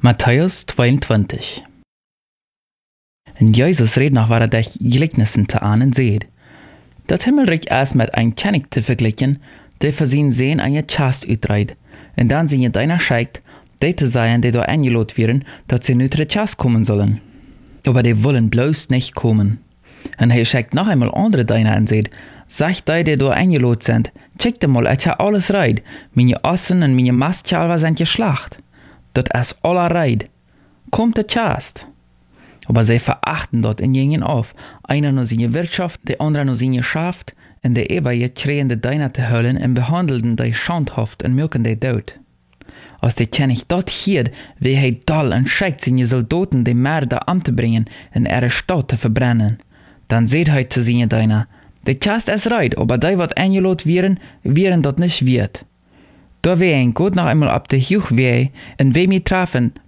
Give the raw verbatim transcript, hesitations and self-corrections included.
Matthäus zweiundzwanzig. En Jesus redt noch, waar hij gelijkenissen te aan en zeet. Dat Himmelreich erst met ein König te vergleichen, der für sein Sehen eine Chast uitreidt, en dann sie deiner scheikt, die te sein, die da eingelot werden, dass sie nicht zur Chast kommen sollen. Aber die wollen bloß nicht kommen. En er scheikt noch einmal andere deiner und sagt, sagt die, die da eingelot sind, checkt mal, ich ha alles reit, meine Ossen und meine Mastchalver sind geschlacht. Dat is aller reit. Kommt der Chast. Aber sie verachten dort und gingen auf. Einer nur seine Wirtschaft, der andere nur seine Schaft, und der Eber kriegen die Deiner zu höllen und behandelten die schandhaft und mögen die Tod. Als der König dort hiert, wie er doll und schickt seine Soldaten die Mörder anzubringen und ihre Stadt zu verbrennen, dann seht er zu seinen Deiner, der Chast ist reit, aber die, wat eingelot werden, werden dort nicht wird. Da wir ein Gott noch einmal ab der Juch weh, und wir mich treffen,